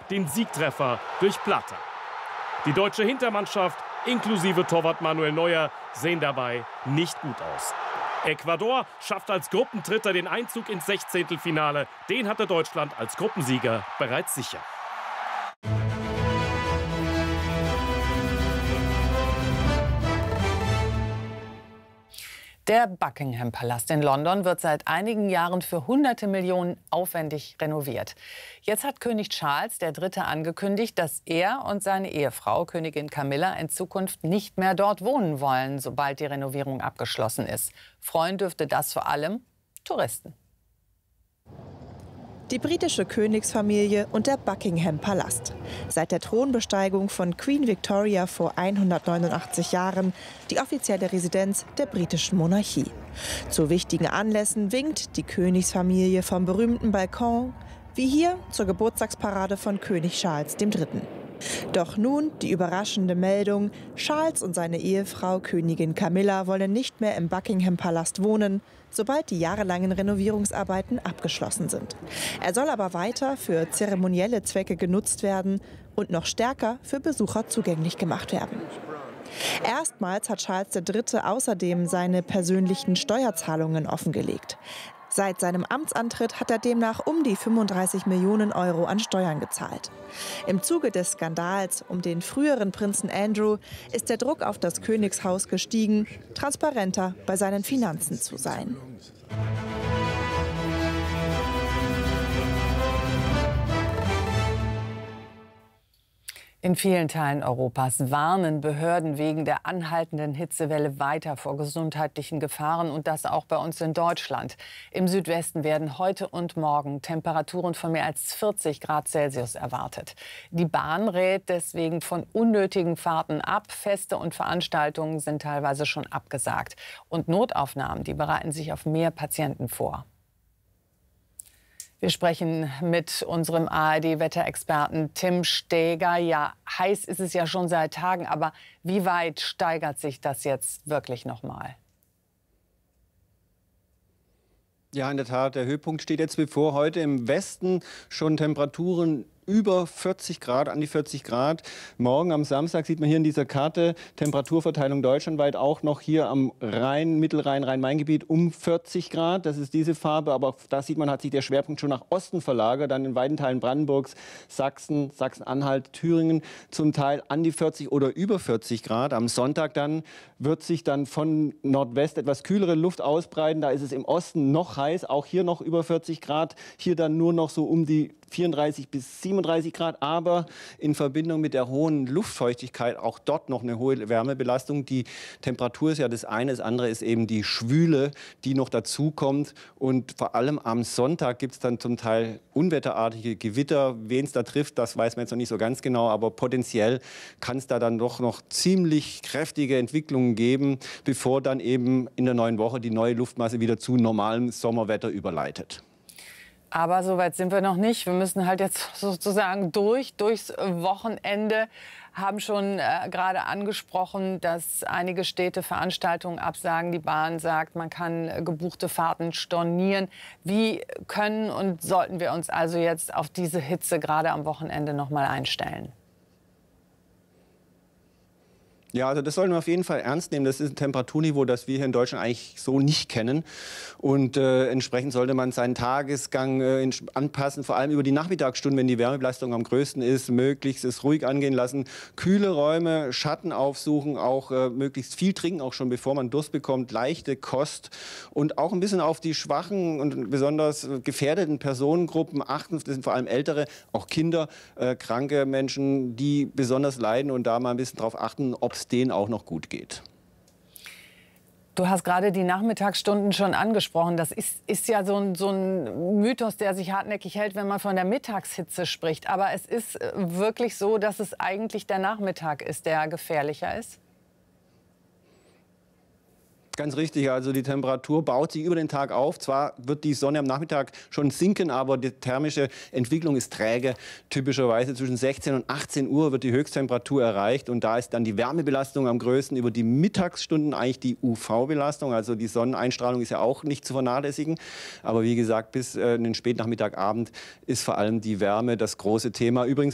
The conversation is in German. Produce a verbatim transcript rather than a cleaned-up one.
den Siegtreffer durch Plata. Die deutsche Hintermannschaft inklusive Torwart Manuel Neuer sehen dabei nicht gut aus. Ecuador schafft als Gruppendritter den Einzug ins Sechzehntelfinale. Den hatte Deutschland als Gruppensieger bereits sicher. Der Buckingham-Palast in London wird seit einigen Jahren für hunderte Millionen aufwendig renoviert. Jetzt hat König Charles der Dritte angekündigt, dass er und seine Ehefrau, Königin Camilla, in Zukunft nicht mehr dort wohnen wollen, sobald die Renovierung abgeschlossen ist. Freuen dürfte das vor allem Touristen. Die britische Königsfamilie und der Buckingham-Palast. Seit der Thronbesteigung von Queen Victoria vor hundertneunundachtzig Jahren die offizielle Residenz der britischen Monarchie. Zu wichtigen Anlässen winkt die Königsfamilie vom berühmten Balkon, wie hier zur Geburtstagsparade von König Charles der Dritte. Doch nun die überraschende Meldung, Charles und seine Ehefrau Königin Camilla wollen nicht mehr im Buckingham-Palast wohnen, sobald die jahrelangen Renovierungsarbeiten abgeschlossen sind. Er soll aber weiter für zeremonielle Zwecke genutzt werden und noch stärker für Besucher zugänglich gemacht werden. Erstmals hat Charles der Dritte außerdem seine persönlichen Steuerzahlungen offengelegt. Seit seinem Amtsantritt hat er demnach um die fünfunddreißig Millionen Euro an Steuern gezahlt. Im Zuge des Skandals um den früheren Prinzen Andrew ist der Druck auf das Königshaus gestiegen, transparenter bei seinen Finanzen zu sein. In vielen Teilen Europas warnen Behörden wegen der anhaltenden Hitzewelle weiter vor gesundheitlichen Gefahren, und das auch bei uns in Deutschland. Im Südwesten werden heute und morgen Temperaturen von mehr als vierzig Grad Celsius erwartet. Die Bahn rät deswegen von unnötigen Fahrten ab. Feste und Veranstaltungen sind teilweise schon abgesagt. Und Notaufnahmen, die bereiten sich auf mehr Patienten vor. Wir sprechen mit unserem A R D-Wetterexperten Tim Steger. Ja, heiß ist es ja schon seit Tagen, aber wie weit steigert sich das jetzt wirklich noch mal? Ja, in der Tat, der Höhepunkt steht jetzt bevor. Heute im Westen schon Temperaturen über vierzig Grad, an die vierzig Grad. Morgen am Samstag sieht man hier in dieser Karte Temperaturverteilung deutschlandweit auch noch hier am Rhein, Mittelrhein, Rhein-Main-Gebiet um vierzig Grad. Das ist diese Farbe, aber auch da sieht man, hat sich der Schwerpunkt schon nach Osten verlagert. Dann in weiten Teilen Brandenburgs, Sachsen, Sachsen-Anhalt, Thüringen zum Teil an die vierzig oder über vierzig Grad. Am Sonntag dann wird sich dann von Nordwest etwas kühlere Luft ausbreiten. Da ist es im Osten noch heiß, auch hier noch über vierzig Grad. Hier dann nur noch so um die vierunddreißig bis siebenunddreißig Grad, aber in Verbindung mit der hohen Luftfeuchtigkeit auch dort noch eine hohe Wärmebelastung. Die Temperatur ist ja das eine, das andere ist eben die Schwüle, die noch dazu kommt. Und vor allem am Sonntag gibt es dann zum Teil unwetterartige Gewitter. Wen es da trifft, das weiß man jetzt noch nicht so ganz genau, aber potenziell kann es da dann doch noch ziemlich kräftige Entwicklungen geben, bevor dann eben in der neuen Woche die neue Luftmasse wieder zu normalem Sommerwetter überleitet. Aber so weit sind wir noch nicht. Wir müssen halt jetzt sozusagen durch, durchs Wochenende. Haben schon äh, gerade angesprochen, dass einige Städte Veranstaltungen absagen. Die Bahn sagt, man kann äh, gebuchte Fahrten stornieren. Wie können und sollten wir uns also jetzt auf diese Hitze gerade am Wochenende noch mal einstellen? Ja, also das sollten wir auf jeden Fall ernst nehmen. Das ist ein Temperaturniveau, das wir hier in Deutschland eigentlich so nicht kennen. Und äh, entsprechend sollte man seinen Tagesgang äh, anpassen, vor allem über die Nachmittagsstunden, wenn die Wärmebelastung am größten ist, möglichst es ruhig angehen lassen. Kühle Räume, Schatten aufsuchen, auch äh, möglichst viel trinken, auch schon bevor man Durst bekommt, leichte Kost und auch ein bisschen auf die schwachen und besonders gefährdeten Personengruppen achten. Das sind vor allem Ältere, auch Kinder, äh, kranke Menschen, die besonders leiden, und da mal ein bisschen drauf achten, ob es denen auch noch gut geht. Du hast gerade die Nachmittagsstunden schon angesprochen. Das ist, ist ja so ein, so ein Mythos, der sich hartnäckig hält, wenn man von der Mittagshitze spricht. Aber es ist wirklich so, dass es eigentlich der Nachmittag ist, der gefährlicher ist? Ganz richtig, also die Temperatur baut sich über den Tag auf. Zwar wird die Sonne am Nachmittag schon sinken, aber die thermische Entwicklung ist träge. Typischerweise zwischen sechzehn und achtzehn Uhr wird die Höchsttemperatur erreicht, und da ist dann die Wärmebelastung am größten. Über die Mittagsstunden eigentlich die U V-Belastung, also die Sonneneinstrahlung ist ja auch nicht zu vernachlässigen. Aber wie gesagt, bis äh, in den Spätnachmittag, Abend ist vor allem die Wärme das große Thema. Übrigens